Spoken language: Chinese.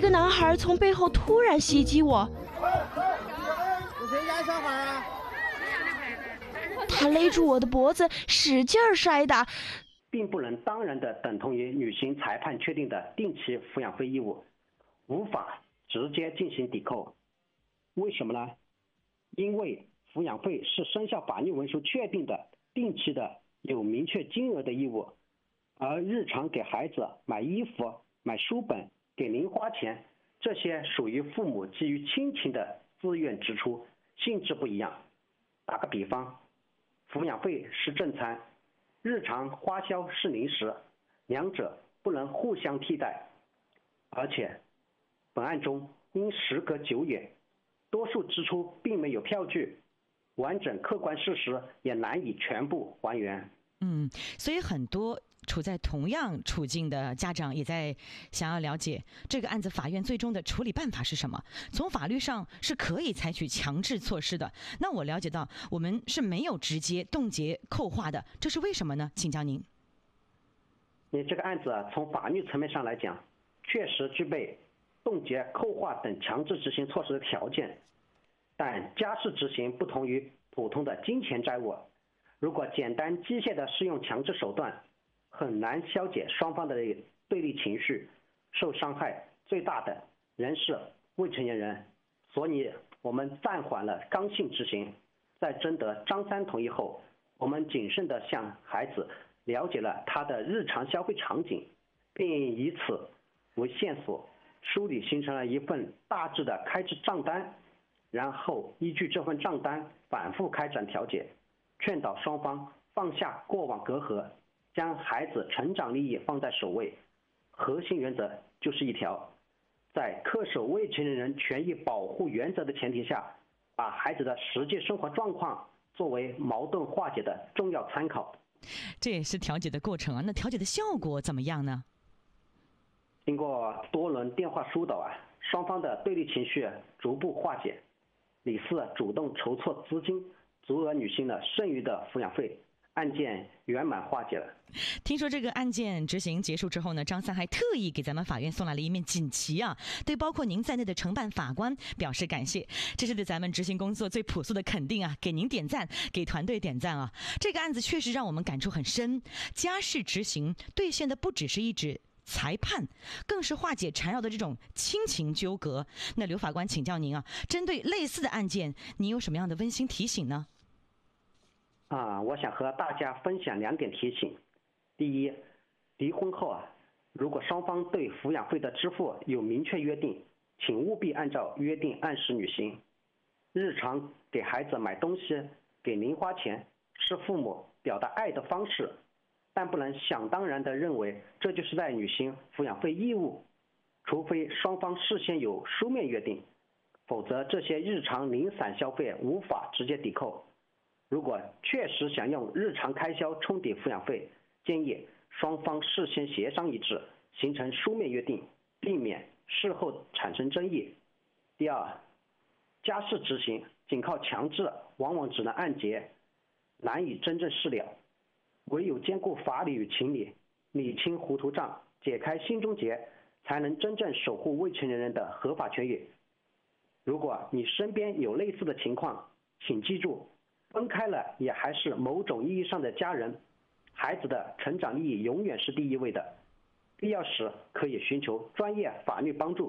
个男孩从背后突然袭击我， 是谁家小孩啊？ 他勒住我的脖子，使劲摔打， 并不能当然的等同于履行裁判确定的定期抚养费义务，无法直接进行抵扣。为什么呢？因为抚养费是生效法律文书确定的定期的有明确金额的义务，而日常给孩子买衣服、买书本、给零花钱，这些属于父母基于亲情的自愿支出，性质不一样。打个比方，抚养费是正餐，日常花销是零食，两者不能互相替代。而且本案中因时隔久远，多数支出并没有票据，完整客观事实也难以全部还原。 所以很多处在同样处境的家长也在想要了解这个案子法院最终的处理办法是什么。从法律上是可以采取强制措施的，那我了解到我们是没有直接冻结扣划的，这是为什么呢？请教您。 你这个案子从法律层面上来讲，确实具备冻结扣划等强制执行措施的条件，但家事执行不同于普通的金钱债务，如果简单机械的适用强制手段，很难消解双方的对立情绪，受伤害最大的仍是未成年人。所以我们暂缓了刚性执行，在征得张三同意后，我们谨慎地向孩子了解了他的日常消费场景，并以此为线索，梳理形成了一份大致的开支账单，然后依据这份账单反复开展调解，劝导双方放下过往隔阂，将孩子成长利益放在首位。核心原则就是一条，在恪守未成年人权益保护原则的前提下，把孩子的实际生活状况作为矛盾化解的重要参考。 这也是调解的过程啊，那调解的效果怎么样呢？ 经过多轮电话疏导双方的对立情绪逐步化解，李四主动筹措资金，足额履行了剩余的抚养费，案件圆满化解了。 听说这个案件执行结束之后呢，张三还特意给咱们法院送来了一面锦旗啊，对包括您在内的承办法官表示感谢，这是对咱们执行工作最朴素的肯定啊，给您点赞，给团队点赞啊！这个案子确实让我们感触很深，家事执行兑现的不只是一纸裁判，更是化解缠绕的这种亲情纠葛。那刘法官请教您啊，针对类似的案件，您有什么样的温馨提醒呢？ 我想和大家分享2点提醒。第一，离婚后如果双方对抚养费的支付有明确约定，请务必按照约定按时履行。日常给孩子买东西、给零花钱是父母表达爱的方式，但不能想当然地认为这就是在履行抚养费义务，除非双方事先有书面约定，否则这些日常零散消费无法直接抵扣。如果确实想用日常开销冲抵抚养费，建议双方事先协商一致，形成书面约定，避免事后产生争议。第二，家事执行仅靠强制往往只能按揭，难以真正事了，唯有兼顾法理与情理，理清糊涂账，解开心中结，才能真正守护未成年人的合法权益。如果你身边有类似的情况，请记住，分开了也还是某种意义上的家人，孩子的成长利益永远是第一位的，必要时可以寻求专业法律帮助。